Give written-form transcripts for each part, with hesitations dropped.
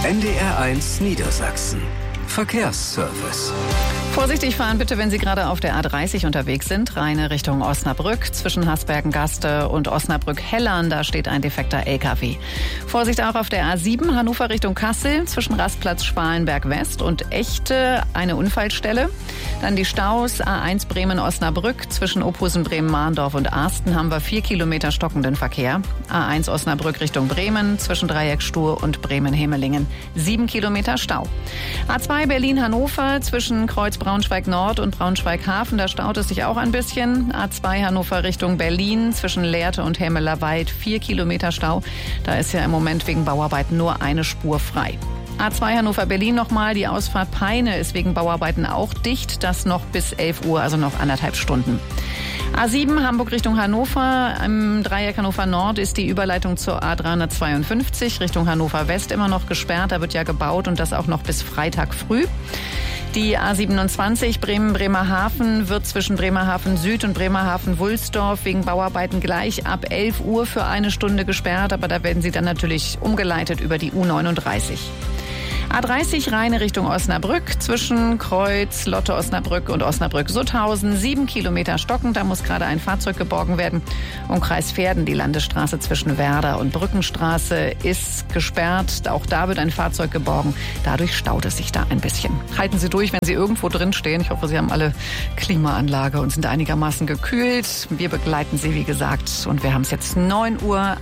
NDR1 Niedersachsen. Verkehrsservice. Vorsichtig fahren bitte, wenn Sie gerade auf der A30 unterwegs sind. Rheine Richtung Osnabrück. Zwischen Hasbergen-Gaste und Osnabrück-Hellern, da steht ein defekter LKW. Vorsicht auch auf der A7 Hannover Richtung Kassel. Zwischen Rastplatz Schwalenberg-West und Echte eine Unfallstelle. Dann die Staus A1 Bremen-Osnabrück. Zwischen Ophusen, Bremen-Mahndorf und Arsten haben wir 4 Kilometer stockenden Verkehr. A1 Osnabrück Richtung Bremen. Zwischen Dreieck Stur und Bremen-Hemelingen 7 Kilometer Stau. A2 Berlin-Hannover. Zwischen Kreuz Braunschweig-Nord und Braunschweig-Hafen, da staut es sich auch ein bisschen. A2 Hannover Richtung Berlin, zwischen Lehrte und Hemmelerwald 4 Kilometer Stau. Da ist ja im Moment wegen Bauarbeiten nur eine Spur frei. A2 Hannover-Berlin nochmal, die Ausfahrt Peine ist wegen Bauarbeiten auch dicht. Das noch bis 11 Uhr, also noch 1,5 Stunden. A7 Hamburg Richtung Hannover. Im Dreieck Hannover Nord ist die Überleitung zur A352 Richtung Hannover West immer noch gesperrt. Da wird ja gebaut und das auch noch bis Freitag früh. Die A27 Bremen-Bremerhaven wird zwischen Bremerhaven Süd und Bremerhaven-Wulsdorf wegen Bauarbeiten gleich ab 11 Uhr für 1 Stunde gesperrt. Aber da werden sie dann natürlich umgeleitet über die U39. A30 Rheine Richtung Osnabrück, zwischen Kreuz, Lotte Osnabrück und Osnabrück-Sutthausen 7 Kilometer stockend, da muss gerade ein Fahrzeug geborgen werden. Umkreis Verden, die Landesstraße zwischen Werder und Brückenstraße ist gesperrt, auch da wird ein Fahrzeug geborgen, dadurch staut es sich da ein bisschen. Halten Sie durch, wenn Sie irgendwo drin stehen. Ich hoffe, Sie haben alle Klimaanlage und sind einigermaßen gekühlt. Wir begleiten Sie, wie gesagt, und wir haben es jetzt 9:31 Uhr.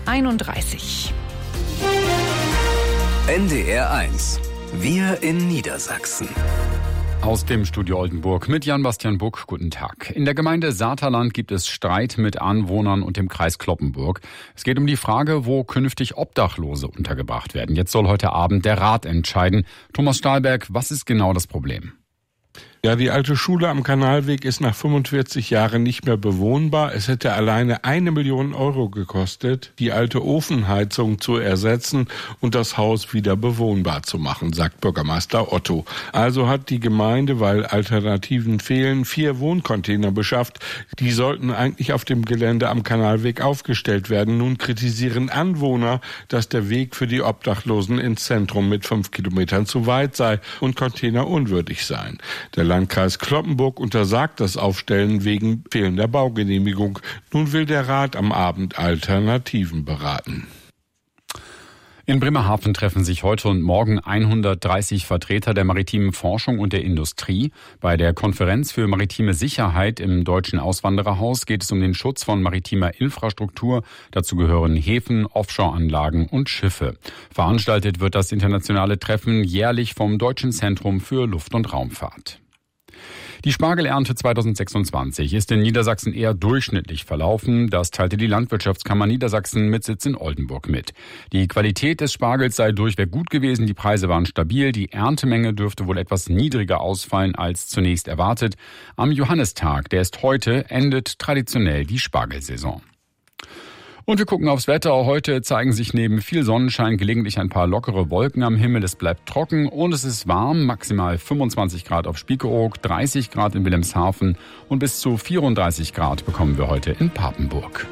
NDR1. Wir in Niedersachsen. Aus dem Studio Oldenburg mit Jan-Bastian Buck. Guten Tag. In der Gemeinde Saterland gibt es Streit mit Anwohnern und dem Kreis Cloppenburg. Es geht um die Frage, wo künftig Obdachlose untergebracht werden. Jetzt soll heute Abend der Rat entscheiden. Thomas Stahlberg, was ist genau das Problem? Ja, die alte Schule am Kanalweg ist nach 45 Jahren nicht mehr bewohnbar. Es hätte alleine 1 Million Euro gekostet, die alte Ofenheizung zu ersetzen und das Haus wieder bewohnbar zu machen, sagt Bürgermeister Otto. Also hat die Gemeinde, weil Alternativen fehlen, 4 Wohncontainer beschafft. Die sollten eigentlich auf dem Gelände am Kanalweg aufgestellt werden. Nun kritisieren Anwohner, dass der Weg für die Obdachlosen ins Zentrum mit 5 Kilometern zu weit sei und Container unwürdig seien. Der Landkreis Cloppenburg untersagt das Aufstellen wegen fehlender Baugenehmigung. Nun will der Rat am Abend Alternativen beraten. In Bremerhaven treffen sich heute und morgen 130 Vertreter der maritimen Forschung und der Industrie. Bei der Konferenz für maritime Sicherheit im Deutschen Auswandererhaus geht es um den Schutz von maritimer Infrastruktur. Dazu gehören Häfen, Offshore-Anlagen und Schiffe. Veranstaltet wird das internationale Treffen jährlich vom Deutschen Zentrum für Luft- und Raumfahrt. Die Spargelernte 2026 ist in Niedersachsen eher durchschnittlich verlaufen. Das teilte die Landwirtschaftskammer Niedersachsen mit Sitz in Oldenburg mit. Die Qualität des Spargels sei durchweg gut gewesen, die Preise waren stabil, die Erntemenge dürfte wohl etwas niedriger ausfallen als zunächst erwartet. Am Johannistag, der ist heute, endet traditionell die Spargelsaison. Und wir gucken aufs Wetter. Heute zeigen sich neben viel Sonnenschein gelegentlich ein paar lockere Wolken am Himmel. Es bleibt trocken und es ist warm. Maximal 25 Grad auf Spiekeroog, 30 Grad in Wilhelmshaven und bis zu 34 Grad bekommen wir heute in Papenburg.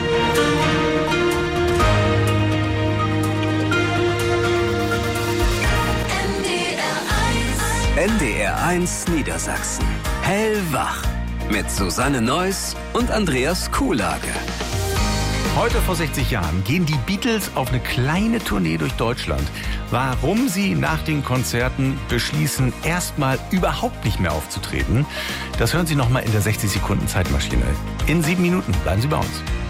NDR1 Niedersachsen. Hellwach. Mit Susanne Neuss und Andreas Kuhlage. Heute vor 60 Jahren gehen die Beatles auf eine kleine Tournee durch Deutschland. Warum sie nach den Konzerten beschließen, erstmal überhaupt nicht mehr aufzutreten, das hören Sie nochmal in der 60 Sekunden Zeitmaschine. In 7 Minuten bleiben Sie bei uns.